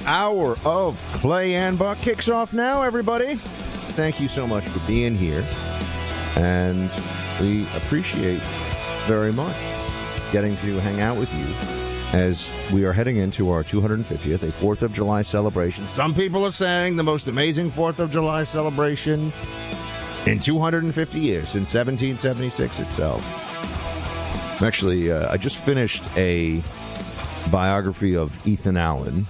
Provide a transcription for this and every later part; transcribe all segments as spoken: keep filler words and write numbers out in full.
hour of Clay and Buck kicks off now, everybody. Thank you so much for being here. And we appreciate very much getting to hang out with you as we are heading into our two hundred fiftieth, a fourth of July celebration. Some people are saying the most amazing fourth of July celebration in two hundred fifty years, since seventeen seventy-six itself. Actually, uh, I just finished a biography of Ethan Allen,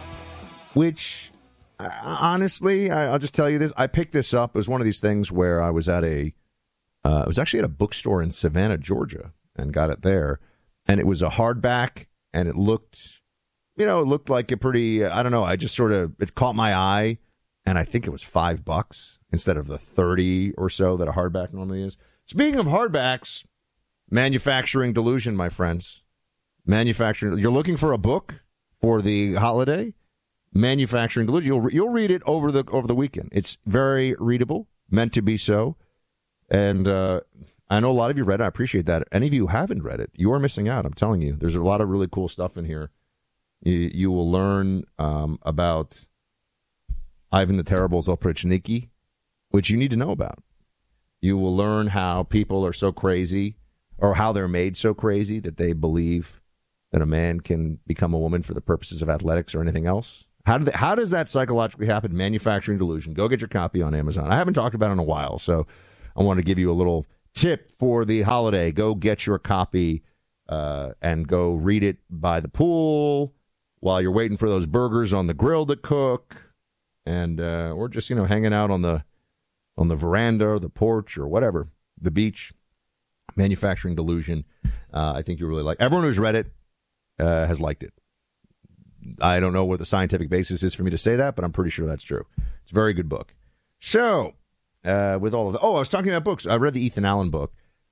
which, uh, honestly, I, I'll just tell you this. I picked this up. It was one of these things where I was at a, uh, I was actually at a bookstore in Savannah, Georgia, and got it there. And it was a hardback, and it looked, you know, it looked like a pretty, I don't know, I just sort of, it caught my eye, and I think it was five bucks instead of the thirty or so that a hardback normally is. Speaking of hardbacks, manufacturing delusion, my friends. Manufacturing, you're looking for a book for the holiday? Manufacturing delusion. You'll, you'll read it over the over the weekend. It's very readable, meant to be so. And uh, I know a lot of you read it. I appreciate that. Any of you who haven't read it, you are missing out. I'm telling you. There's a lot of really cool stuff in here. You, you will learn um, about Ivan the Terrible's Oprichniki, which you need to know about. You will learn how people are so crazy, or how they're made so crazy that they believe that a man can become a woman for the purposes of athletics or anything else. How, do they, how does that psychologically happen? Manufacturing delusion. Go get your copy on Amazon. I haven't talked about it in a while, so I want to give you a little tip for the holiday. Go get your copy uh, and go read it by the pool while you're waiting for those burgers on the grill to cook, and uh, or just, you know, hanging out on the on the veranda or the porch or whatever, the beach. Manufacturing delusion. Uh, I think you really like. Everyone who's read it uh, has liked it. I don't know what the scientific basis is for me to say that, but I'm pretty sure that's true. It's a very good book. So, uh, with all of the, oh, I was talking about books. I read the Ethan Allen book.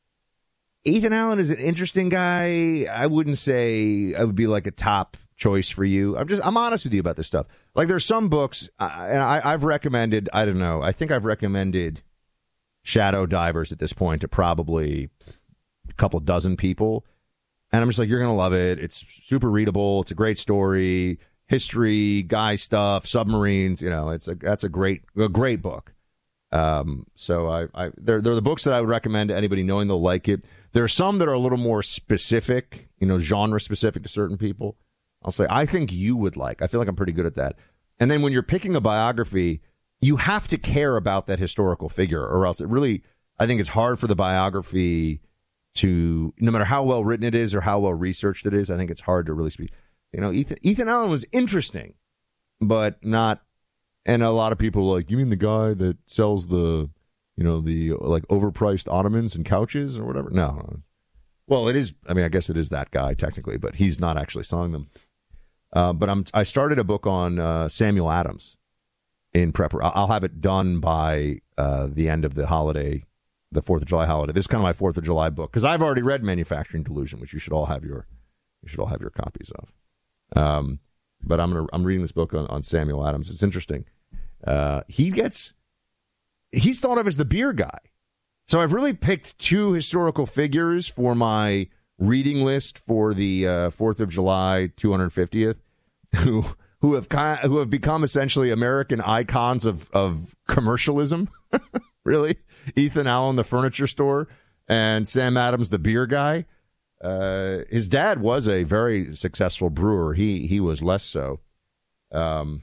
Ethan Allen is an interesting guy. I wouldn't say I would be like a top choice for you. I'm just, I'm honest with you about this stuff. Like, there's some books, uh, and I, I've recommended, I don't know, I think I've recommended Shadow Divers at this point to probably a couple dozen people. And I'm just like, you're going to love it. It's super readable. It's a great story, history, guy stuff, submarines. You know, it's a, that's a great, a great book. Um, so I, I, they're, they're the books that I would recommend to anybody knowing they'll like it. There are some that are a little more specific, you know, genre specific to certain people. I'll say, I think you would like, I feel like I'm pretty good at that. And then when you're picking a biography, you have to care about that historical figure, or else it really, I think it's hard for the biography to, no matter how well written it is or how well researched it is, I think it's hard to really speak. You know, Ethan, Ethan Allen was interesting, but not, and a lot of people are like, you mean the guy that sells the, you know, the like overpriced ottomans and couches or whatever? No. Well, it is, I mean, I guess it is that guy technically, but he's not actually selling them. Uh, but I'm, I started a book on uh, Samuel Adams in prep. I'll have it done by uh, the end of the holiday, the fourth of July holiday. This is kind of my fourth of July book, because I've already read Manufacturing Delusion, which you should all have your, you should all have your copies of. Um, but I'm gonna, I'm reading this book on, on Samuel Adams. It's interesting. Uh, he gets, he's thought of as the beer guy. So I've really picked two historical figures for my reading list for the uh, fourth of July two hundred fiftieth, who who have who have become essentially American icons of of commercialism. Really, Ethan Allen, the furniture store, and Sam Adams, the beer guy. Uh, his dad was a very successful brewer. He he was less so. Um,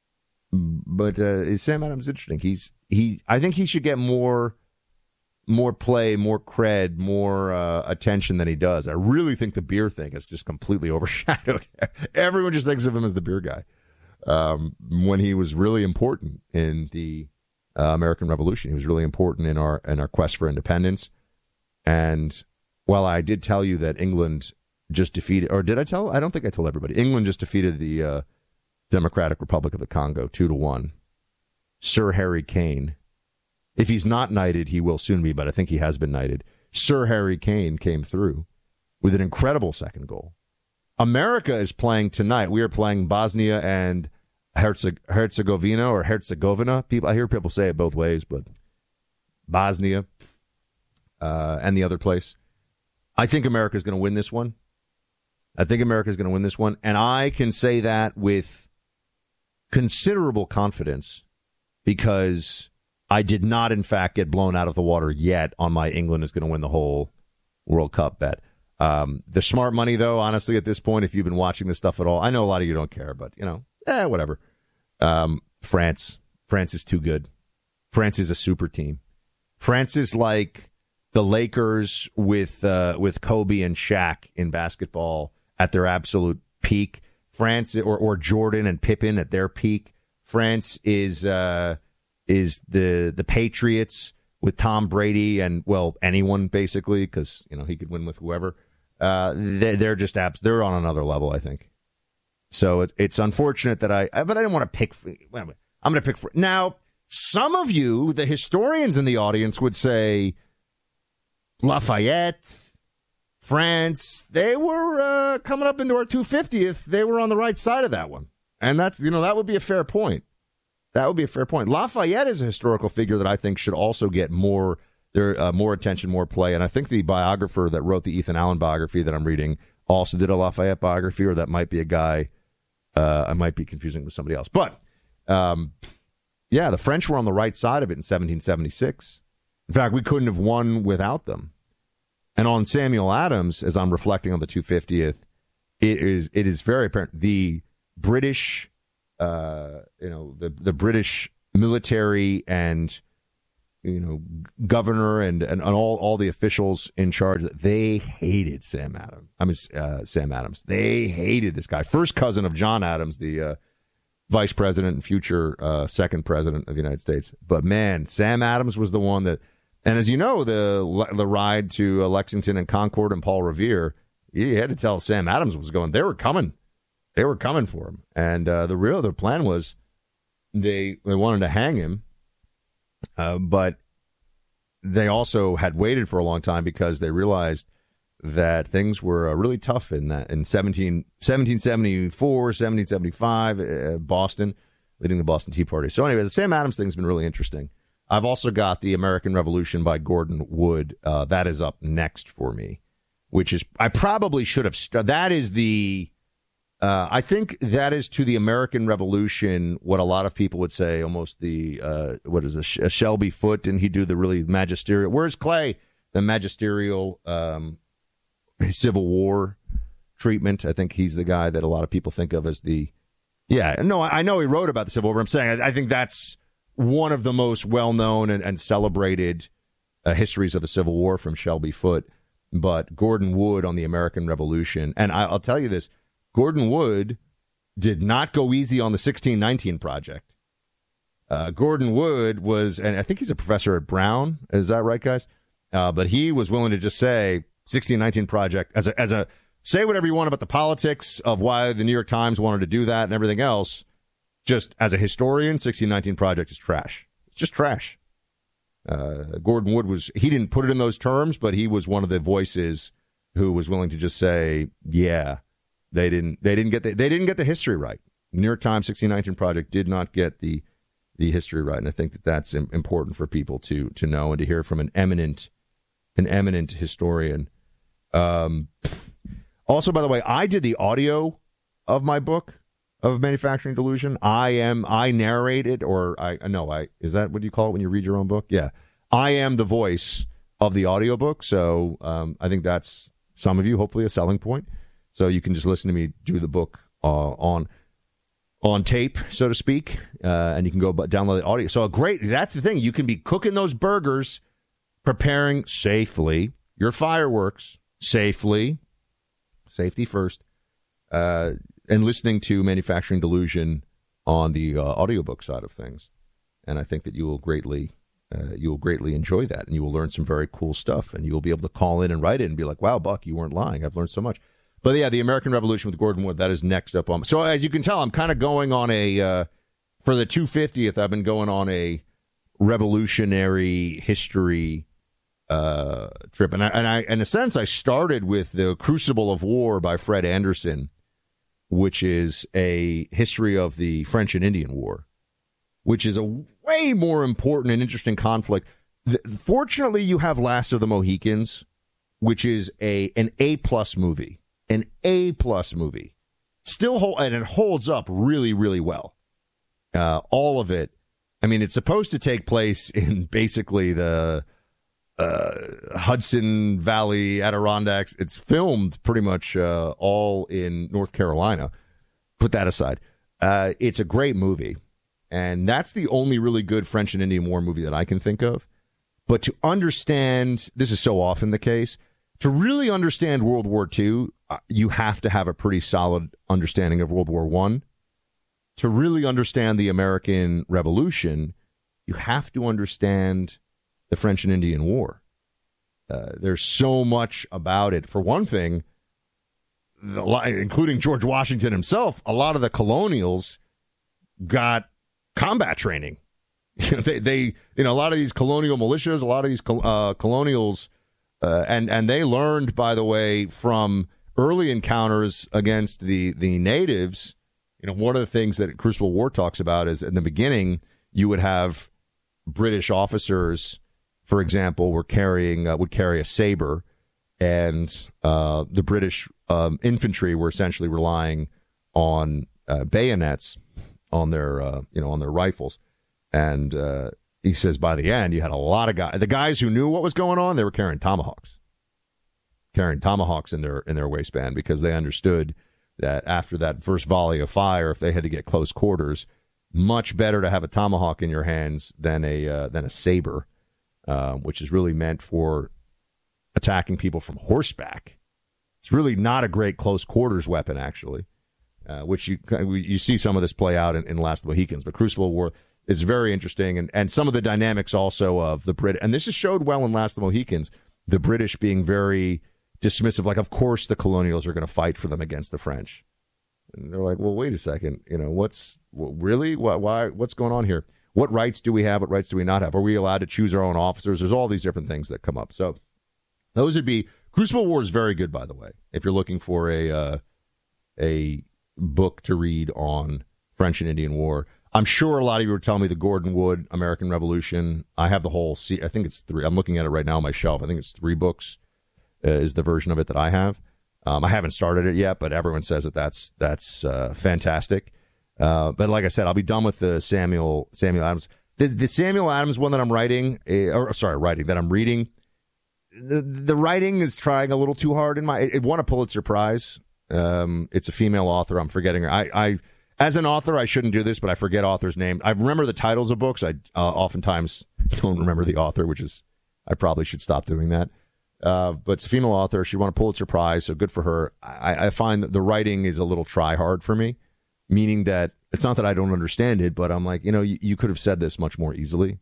but uh, Sam Adams is interesting. He's he. I think he should get more. more play, more cred, more uh, attention than he does. I really think the beer thing is just completely overshadowed. Everyone just thinks of him as the beer guy. Um, when he was really important in the uh, American Revolution, he was really important in our in our quest for independence. And while I did tell you that England just defeated, or did I tell? I don't think I told everybody. England just defeated the uh, Democratic Republic of the Congo two to one. Sir Harry Kane. If he's not knighted, he will soon be, but I think he has been knighted. Sir Harry Kane came through with an incredible second goal. America is playing tonight. We are playing Bosnia and Herze- Herzegovina or Herzegovina. People, I hear people say it both ways, but Bosnia uh, and the other place. I think America is going to win this one. I think America is going to win this one, and I can say that with considerable confidence because I did not, in fact, get blown out of the water yet on my England is going to win the whole World Cup bet. Um, the smart money, though, honestly, at this point, if you've been watching this stuff at all, I know a lot of you don't care, but, you know, eh, whatever. Um, France. France is too good. France is a super team. France is like the Lakers with uh, with Kobe and Shaq in basketball at their absolute peak. France or, or Jordan and Pippen at their peak. France is uh, is the the Patriots with Tom Brady and, well, anyone basically, because, you know, he could win with whoever. Uh, they, they're just abs- they're on another level, I think. So it, it's unfortunate that I, but I didn't want to pick. I'm going to pick for now. Some of you, the historians in the audience, would say Lafayette, France, they were uh, coming up into our two hundred fiftieth. They were on the right side of that one. And that's, you know, that would be a fair point. That would be a fair point. Lafayette is a historical figure that I think should also get more there, uh, more attention, more play. And I think the biographer that wrote the Ethan Allen biography that I'm reading also did a Lafayette biography, or that might be a guy uh, I might be confusing with somebody else. But, um, yeah, the French were on the right side of it in seventeen seventy-six. In fact, we couldn't have won without them. And on Samuel Adams, as I'm reflecting on the two hundred fiftieth, it is it is very apparent the British, uh, you know, the the British military and, you know, governor and, and, and all all the officials in charge, they hated Sam Adams. I mean, uh, Sam Adams. They hated this guy. First cousin of John Adams, the uh, vice president and future uh, second president of the United States. But man, Sam Adams was the one that. And as you know, the the ride to uh, Lexington and Concord and Paul Revere, he had to tell Sam Adams was going. They were coming, they were coming for him. And uh, the real the plan was they they wanted to hang him, uh, but they also had waited for a long time because they realized that things were uh, really tough in that in seventeen, seventeen seventy-four, seventeen seventy-five, uh, Boston, leading the Boston Tea Party. So anyway, the Sam Adams thing's been really interesting. I've also got The American Revolution by Gordon Wood. Uh, that is up next for me, which is, I probably should have, st- that is the, uh, I think that is to the American Revolution what a lot of people would say, almost the, uh, what is a, a Shelby Foote, and he'd do the really magisterial, where's Clay? The magisterial um, Civil War treatment. I think he's the guy that a lot of people think of as the, yeah, no, I know he wrote about the Civil War, but I'm saying I, I think that's one of the most well-known and, and celebrated uh, histories of the Civil War from Shelby Foote. But Gordon Wood on the American Revolution, and I, I'll tell you this, Gordon Wood did not go easy on the sixteen nineteen Project. Uh, Gordon Wood was, and I think he's a professor at Brown, is that right, guys? Uh, but he was willing to just say sixteen nineteen Project, as a, as a, say whatever you want about the politics of why the New York Times wanted to do that and everything else. Just as a historian, sixteen nineteen Project is trash. It's just trash. Uh, Gordon Wood was, he didn't put it in those terms, but he was one of the voices who was willing to just say, yeah, they didn't, they didn't get the, they didn't get the history right. New York Times sixteen nineteen Project did not get the, the history right. And I think that that's important for people to, to know and to hear from an eminent, an eminent historian. Um, also, by the way, I did the audio of my book. Of Manufacturing Delusion. I am, I narrate it, or I, no, I, is that what you call it when you read your own book? Yeah. I am the voice of the audiobook. So, um, I think that's some of you, hopefully a selling point. So you can just listen to me do the book, uh, on, on tape, so to speak. Uh, and you can go download the audio. So a great, that's the thing. You can be cooking those burgers, preparing safely your fireworks safely, safety first, uh, and listening to Manufacturing Delusion on the uh, audiobook side of things. And I think that you will greatly uh, you will greatly enjoy that, and you will learn some very cool stuff, and you will be able to call in and write it and be like, wow, Buck, you weren't lying. I've learned so much. But yeah, the American Revolution with Gordon Wood, that is next up on. So as you can tell, I'm kind of going on a, uh, for the two hundred fiftieth, I've been going on a revolutionary history uh, trip. And I, and I, in a sense, I started with The Crucible of War by Fred Anderson, which is a history of the French and Indian War, which is a way more important and interesting conflict. The, fortunately, you have Last of the Mohicans, which is a an A-plus movie, an A-plus movie. Still hold, and it holds up really, really well. uh, all of it. I mean, it's supposed to take place in basically the uh, Hudson Valley, Adirondacks. It's filmed pretty much uh, all in North Carolina. Put that aside. Uh, it's a great movie, and that's the only really good French and Indian War movie that I can think of. But to understand, this is so often the case, to really understand World War Two, uh, you have to have a pretty solid understanding of World War One. To really understand the American Revolution, you have to understand the French and Indian War. Uh, there's so much about it. For one thing, the, including George Washington himself, a lot of the colonials got combat training. they, they, you know, a lot of these colonial militias, a lot of these uh, colonials, uh, and and they learned, by the way, from early encounters against the the natives. You know, one of the things that Crucible War talks about is in the beginning, you would have British officers, for example, were carrying uh, would carry a saber, and uh, the British um, infantry were essentially relying on uh, bayonets on their uh, you know on their rifles. And uh, he says by the end, you had a lot of guys. The guys who knew what was going on, they were carrying tomahawks, carrying tomahawks in their in their waistband because they understood that after that first volley of fire, if they had to get close quarters, much better to have a tomahawk in your hands than a uh, than a saber, uh, which is really meant for attacking people from horseback. It's really not a great close quarters weapon, actually, uh, which you you see some of this play out in, in Last of the Mohicans. But Crucible War is very interesting, and, and some of the dynamics also of the Brit, and this is showed well in Last of the Mohicans, the British being very dismissive, like, of course the colonials are going to fight for them against the French. And they're like, well, wait a second, you know, what's, really, why, why, what's going on here? What rights do we have? What rights do we not have? Are we allowed to choose our own officers? There's all these different things that come up. So those would be, Crucible War is very good, by the way, if you're looking for a, uh, a book to read on French and Indian War. I'm sure a lot of you were telling me the Gordon Wood American Revolution. I have the whole, I think it's three, I'm looking at it right now on my shelf. I think it's three books. Uh, is the version of it that I have. Um, I haven't started it yet, but everyone says that that's that's uh, fantastic. Uh, but like I said, I'll be done with the Samuel Samuel Adams. The, the Samuel Adams one that I'm writing, uh, or sorry, writing that I'm reading. The the writing is trying a little too hard in my. It, it won a Pulitzer Prize. Um, it's a female author. I'm forgetting her. I, I as an author, I shouldn't do this, but I forget authors' names. I remember the titles of books. I uh, oftentimes don't remember the author, which is I probably should stop doing that. Uh, but it's a female author. She won a Pulitzer Prize, so good for her. I, I find that the writing is a little try hard for me, meaning that it's not that I don't understand it, but I'm like, you know, you, you could have said this much more easily.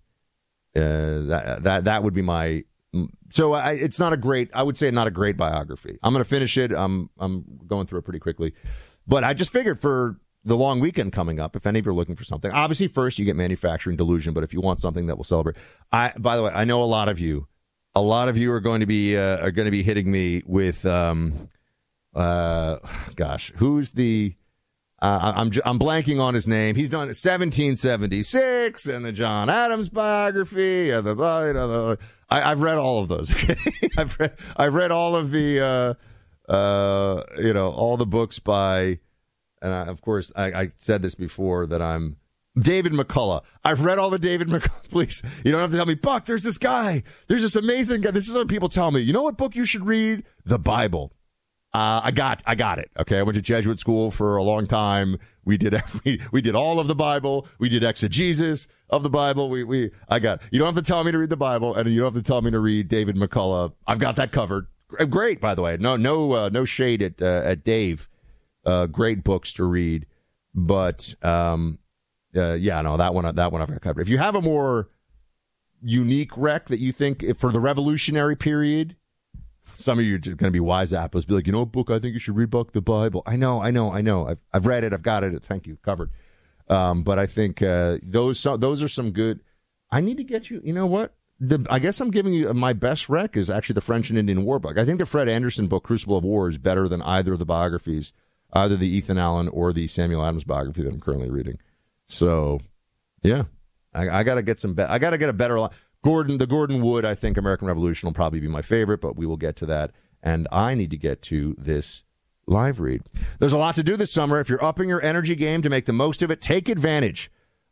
Uh, that that that would be my. So I, it's not a great. I would say not a great biography. I'm going to finish it. I'm I'm going through it pretty quickly, but I just figured for the long weekend coming up, if any of you are looking for something, obviously first you get Manufacturing Delusion, but if you want something that will celebrate, I by the way, I know a lot of you. A lot of you are going to be uh, are going to be hitting me with, um, uh, gosh, who's the? Uh, I'm I'm blanking on his name. He's done seventeen seventy-six and the John Adams biography and the blah. You know, the, I, I've read all of those. Okay? I've read I've read all of the uh, uh, you know all the books by, and I, of course I, I said this before that I'm. David McCullough. I've read all the David McCullough. Please, you don't have to tell me, Buck, there's this guy. There's this amazing guy. This is what people tell me. You know what book you should read? The Bible. Uh, I got I got it. Okay, I went to Jesuit school for a long time. We did we, we did all of the Bible. We did exegesis of the Bible. We we I got. You don't have to tell me to read the Bible, and you don't have to tell me to read David McCullough. I've got that covered. Great, by the way. No no uh, no shade at uh, at Dave. Uh, great books to read, but um. Uh, yeah, no, that one, that one I've got covered. If you have a more unique rec that you think if for the Revolutionary period, some of you are going to be wise apples, be like, you know what book I think you should read? Buck, the Bible. I know, I know, I know. I've I've read it. I've got it. Thank you, covered. Um, but I think uh, those those are some good. I need to get you. You know what? The I guess I'm giving you my best rec is actually the French and Indian War book. I think the Fred Anderson book, Crucible of War, is better than either of the biographies, either the Ethan Allen or the Samuel Adams biography that I'm currently reading. So, yeah, I, I got to get some. Be- I got to get a better. Gordon, the Gordon Wood, I think American Revolution will probably be my favorite, but we will get to that. And I need to get to this live read. There's a lot to do this summer. If you're upping your energy game to make the most of it, take advantage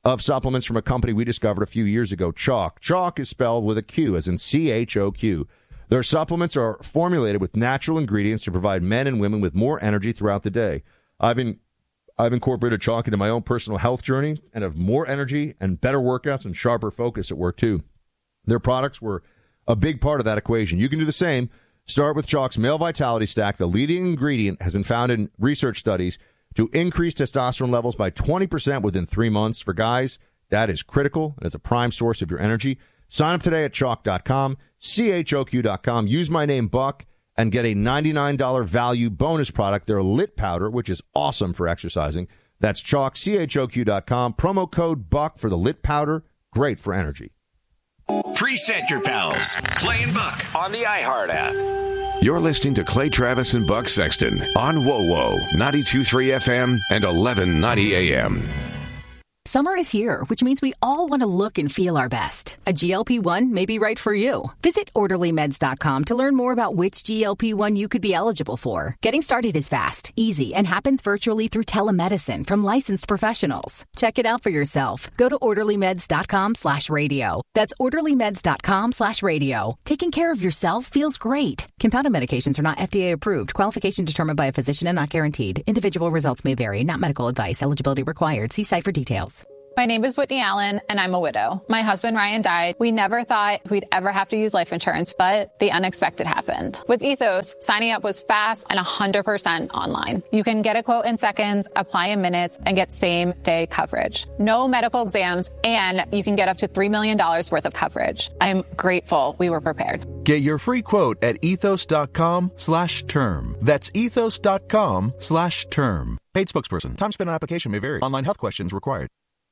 of supplements from a company we discovered a few years ago, Chalk. Chalk is spelled with a Q, as in C H O Q. Their supplements are formulated with natural ingredients to provide men and women with more energy throughout the day. I've been, I've incorporated Chalk into my own personal health journey and have more energy and better workouts and sharper focus at work, too. Their products were a big part of that equation. You can do the same. Start with Chalk's Male Vitality Stack. The leading ingredient has been found in research studies to increase testosterone levels by twenty percent within three months. For guys, that is critical and is a prime source of your energy. Sign up today at chalk dot com, C H O Q dot com. Use my name, Buck, and get a ninety-nine dollars value bonus product, their Lit Powder, which is awesome for exercising. That's Chalk, C H O Q dot com. Promo code Buck for the Lit Powder. Great for energy. Preset your pals. Clay and Buck on the iHeart app. You're listening to Clay Travis and Buck Sexton on W O W O ninety-two point three F M and eleven ninety A M. Summer is here, which means we all want to look and feel our best. A G L P one may be right for you. Visit orderly meds dot com to learn more about which G L P one you could be eligible for. Getting started is fast, easy, and happens virtually through telemedicine from licensed professionals. Check it out for yourself. Go to orderly meds dot com slash radio. That's orderly meds dot com slash radio. Taking care of yourself feels great. Compounded medications are not F D A approved. Qualification determined by a physician and not guaranteed. Individual results may vary. Not medical advice. Eligibility required. See site for details. My name is Whitney Allen, and I'm a widow. My husband, Ryan, died. We never thought we'd ever have to use life insurance, but the unexpected happened. With Ethos, signing up was fast and one hundred percent online. You can get a quote in seconds, apply in minutes, and get same-day coverage. No medical exams, and you can get up to three million dollars worth of coverage. I'm grateful we were prepared. Get your free quote at ethos dot com slash term. That's ethos dot com slash term. Paid spokesperson. Time spent on application may vary. Online health questions required.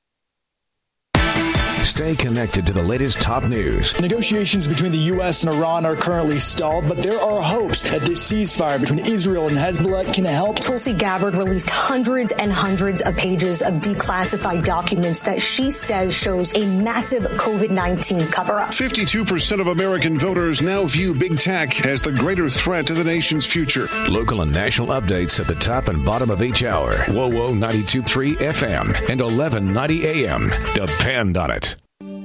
Stay connected to the latest top news. Negotiations between the U S and Iran are currently stalled, but there are hopes that this ceasefire between Israel and Hezbollah can help. Tulsi Gabbard released hundreds and hundreds of pages of declassified documents that she says shows a massive COVID nineteen cover-up. fifty-two percent of American voters now view big tech as the greater threat to the nation's future. Local and national updates at the top and bottom of each hour. W O W O ninety-two point three F M and eleven ninety A M. Depend on it.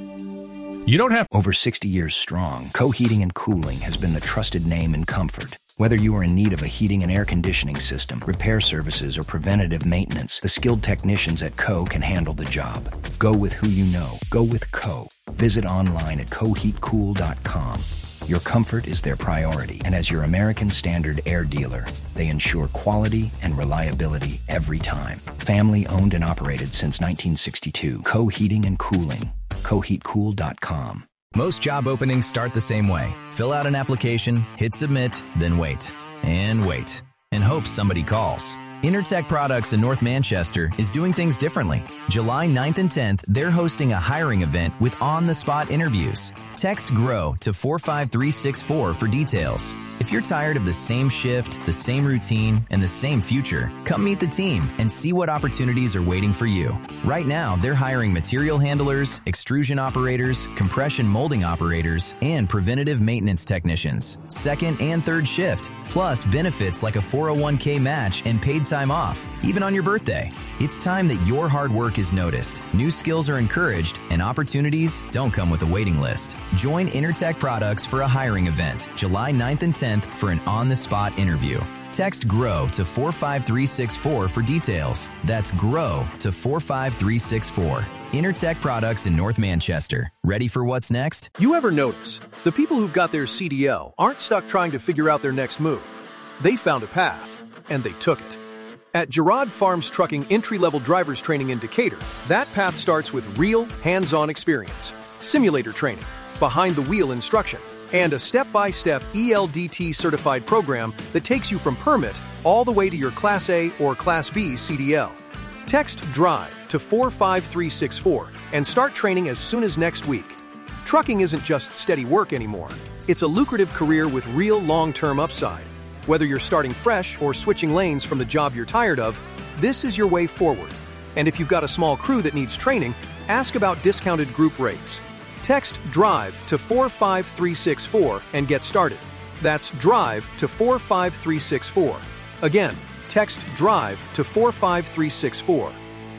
You don't have over sixty years strong. Co Heating and Cooling has been the trusted name in comfort. Whether you are in need of a heating and air conditioning system, repair services, or preventative maintenance, the skilled technicians at Co can handle the job. Go with who you know. Go with Co. Visit online at co heat cool dot com. Your comfort is their priority, and as your American Standard air dealer, they ensure quality and reliability every time. Family owned and operated since nineteen sixty-two. Co Heating and Cooling. co heat cool dot com. Most job openings start the same way. Fill out an application, hit submit, then wait. And wait. And hope somebody calls. Intertech Products in North Manchester is doing things differently. July ninth and tenth, they're hosting a hiring event with on-the-spot interviews. Text GROW to four five three six four for details. If you're tired of the same shift, the same routine, and the same future, come meet the team and see what opportunities are waiting for you. Right now, they're hiring material handlers, extrusion operators, compression molding operators, and preventative maintenance technicians. Second and third shift, plus benefits like a four oh one k match and paid time off, even on your birthday. It's time that your hard work is noticed. New skills are encouraged, and opportunities don't come with a waiting list. Join Intertech Products for a hiring event, July ninth and tenth for an on-the-spot interview. Text GROW to four five three six four for details. That's GROW to four five three six four. Intertech Products in North Manchester. Ready for what's next? You ever notice the people who've got their C D L aren't stuck trying to figure out their next move? They found a path, and they took it. At Gerard Farms Trucking entry-level driver's training in Decatur, that path starts with real, hands-on experience, simulator training, behind-the-wheel instruction, and a step-by-step E L D T-certified program that takes you from permit all the way to your Class A or Class B C D L. Text DRIVE to four five three six four and start training as soon as next week. Trucking isn't just steady work anymore. It's a lucrative career with real long-term upside. Whether you're starting fresh or switching lanes from the job you're tired of, this is your way forward. And if you've got a small crew that needs training, ask about discounted group rates. Text DRIVE to four five three six four and get started. That's DRIVE to four five three six four. Again, text DRIVE to four five three six four.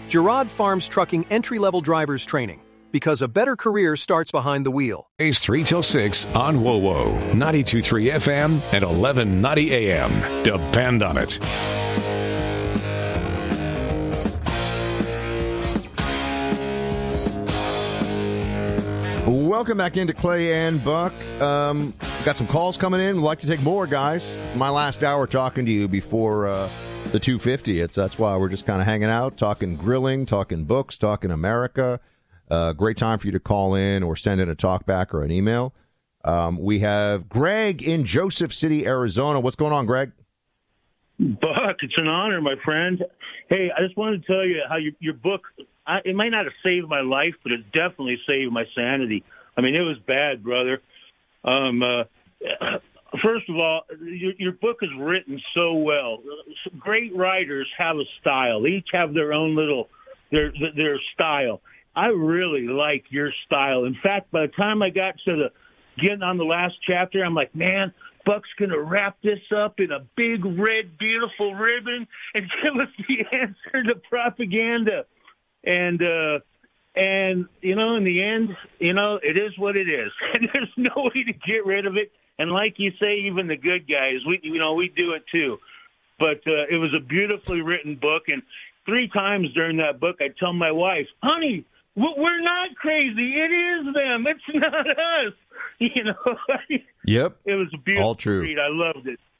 Girard Farms Trucking entry-level drivers training, because a better career starts behind the wheel. It's three till six on W O W O, ninety-two point three F M and eleven ninety A M. Depend on it. Welcome back into Clay and Buck. Um, got some calls coming in. We'd like to take more, guys. It's my last hour talking to you before uh, the two fifty. It's That's why we're just kind of hanging out, talking grilling, talking books, talking America. Uh, great time for you to call in or send in a talk back or an email. Um, we have Greg in Joseph City, Arizona. What's going on, Greg? Buck, it's an honor, my friend. Hey, I just wanted to tell you how your, your book, I, it might not have saved my life, but it definitely saved my sanity. I mean, it was bad, brother. Um, uh, first of all, your, your book is written so well. Great writers have a style. They each have their own little, their their style. I really like your style. In fact, by the time I got to the getting on the last chapter, I'm like, man, Buck's going to wrap this up in a big, red, beautiful ribbon and give us the answer to propaganda. And, uh, and you know, in the end, you know, it is what it is. And there's no way to get rid of it. And like you say, even the good guys, we, you know, we do it too. But uh, it was a beautifully written book. And three times during that book, I tell my wife, honey, we're not crazy. It is them. It's not us. You know. Yep. It was a beautiful All true. read. I loved it.